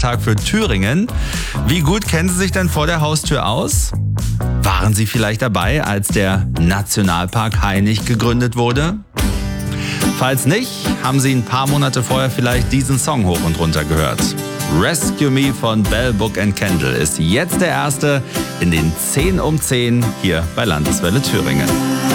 Jahrestag für Thüringen. Wie gut kennen Sie sich denn vor der Haustür aus? Waren Sie vielleicht dabei, als der Nationalpark Hainich gegründet wurde? Falls nicht, haben Sie ein paar Monate vorher vielleicht diesen Song hoch und runter gehört. Rescue Me von Bell, Book & Candle ist jetzt der erste in den 10 um 10 hier bei Landeswelle Thüringen.